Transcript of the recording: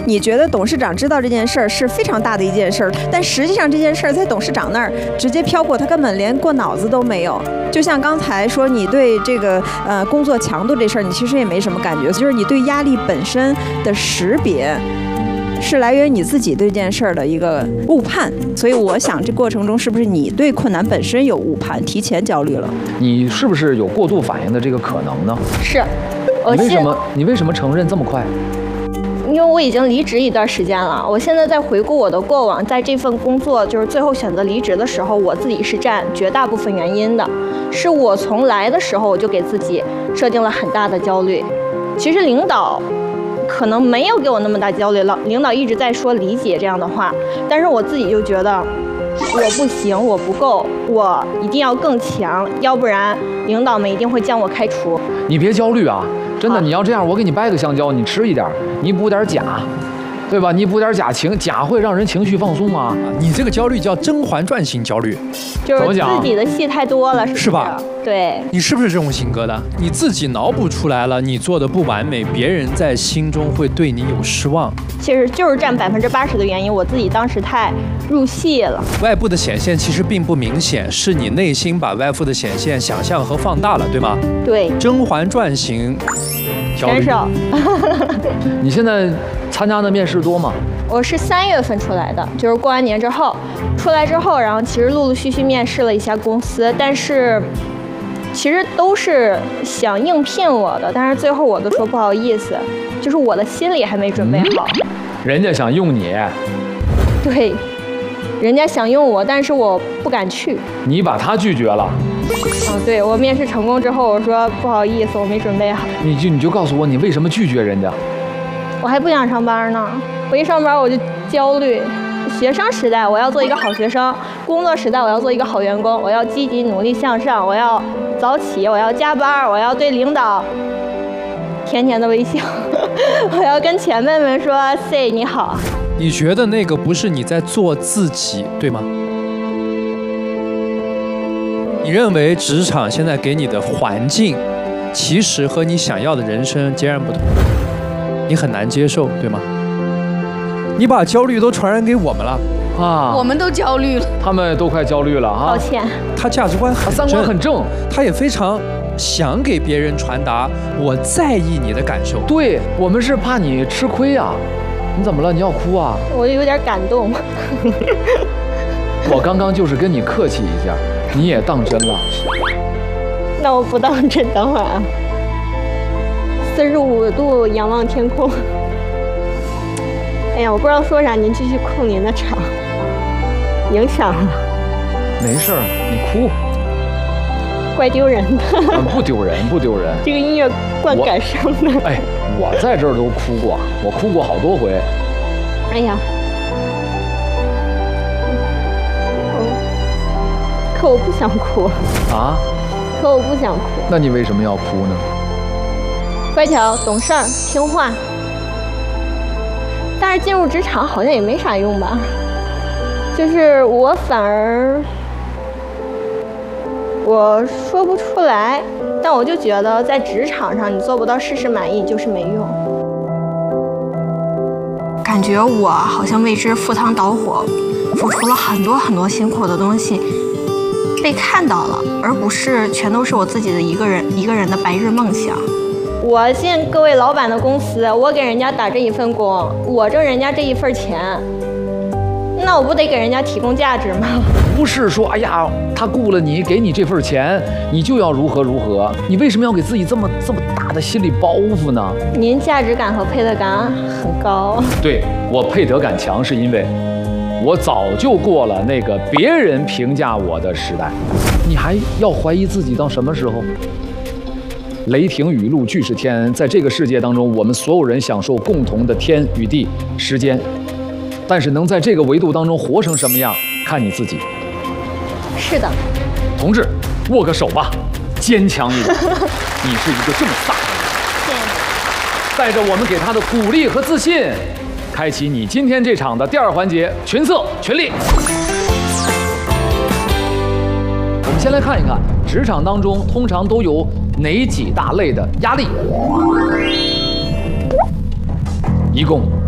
你觉得董事长知道这件事儿是非常大的一件事儿，但实际上这件事儿在董事长那儿直接飘过，他根本连过脑子都没有。就像刚才说，你对这个工作强度这事儿，你其实也没什么感觉，就是你对压力本身的识别。是来源于你自己对这件事儿的一个误判，所以我想这过程中是不是你对困难本身有误判，提前焦虑了？ 你是不是有过度反应的这个可能呢？ 是， 你为什么承认这么快？ 因为我已经离职一段时间了，我现在在回顾我的过往，在这份工作就是最后选择离职的时候，我自己是占绝大部分原因的，是我从来的时候我就给自己设定了很大的焦虑。其实领导可能没有给我那么大焦虑了，领导一直在说理解这样的话，但是我自己就觉得我不行，我不够，我一定要更强，要不然领导们一定会将我开除。 你别焦虑啊，真的，你要这样，我给你掰个香蕉，你吃一点，你补点钾，对吧？你补点钾会让人情绪放松啊。 你这个焦虑叫《甄嬛传》型焦虑， 就是自己的戏太多了， 是吧？ 对， 你是不是这种性格的？你自己脑补出来了，你做的不完美，别人在心中会对你有失望。 其实就是占80%的原因，我自己当时太入戏了。 外部的显现其实并不明显，是你内心把外部的显现想象和放大了，对吗？ 对， 《甄嬛传》型焦虑。 你现在参加的面试多吗？ 我是3月份出来的，就是过完年之后出来之后，然后其实陆陆续续面试了一家公司，但是其实都是想应聘我的，但是最后我都说不好意思，就是我的心里还没准备好。 人家想用你， 对，人家想用我，但是我不敢去。 你把他拒绝了。 对，我面试成功之后，我说不好意思，我没准备好。 你就告诉我，你为什么拒绝人家？ 我还不想上班呢，我一上班我就焦虑。学生时代我要做一个好学生，工作时代我要做一个好员工，我要积极努力向上，我要早起，我要加班，我要对领导甜甜的微笑，我要跟前辈们说 say 你好。 你觉得那个不是你在做自己，对吗？你认为职场现在给你的环境其实和你想要的人生截然不同，你很难接受，对吗？你把焦虑都传染给我们了啊！我们都焦虑了， 他们都快焦虑了啊！ 抱歉， 他价值观很正， 三观很正， 他也非常想给别人传达我在意你的感受。 对，我们是怕你吃亏啊！你怎么了？你要哭啊？ 我有点感动。 我刚刚就是跟你客气一下，你也当真了。 那我不当真，等会儿啊。45度仰望天空。哎呀，我不知道说啥，您继续控您的场，影响了。 没事儿，你哭。 怪丢人的。 不丢人，不丢人。 这个音乐灌感伤的。 哎，我在这儿都哭过，我哭过好多回。 哎呀，可我不想哭。 啊？ 可我不想哭。 那你为什么要哭呢？ 乖巧、懂事儿、听话。但是进入职场好像也没啥用吧，就是我反而我说不出来，但我就觉得在职场上你做不到事事满意就是没用。 感觉我好像为之赴汤蹈火，付出了很多很多辛苦的东西，被看到了，而不是全都是我自己的一个人的白日梦想。 我进各位老板的公司，我给人家打这一份工，我挣人家这一份钱，那我不得给人家提供价值吗？ 不是说哎呀，他雇了你，给你这份钱，你就要如何如何，你为什么要给自己这么大的心理包袱呢？ 您价值感和配得感很高。 对，我配得感强，是因为我早就过了那个别人评价我的时代。你还要怀疑自己到什么时候？雷霆雨露俱是天，在这个世界当中，我们所有人享受共同的天与地、时间，但是能在这个维度当中活成什么样，看你自己。 是的， 同志，握个手吧，坚强一点。你是一个这么飒的人。带着我们给他的鼓励和自信，开启你今天这场的第2环节——群策群力。我们先来看一看，职场当中通常都有哪几大类的压力？一共